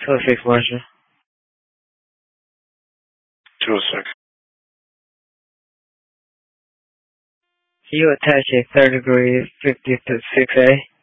206 Marshall. 206. Can you attach a 3rd degree 56A?